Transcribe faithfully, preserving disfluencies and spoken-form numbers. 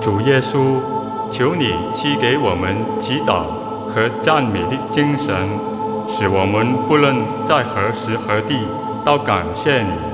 主耶稣，求你赐给我们祈祷和赞美的精神，使我们不论在何时何地都感谢你。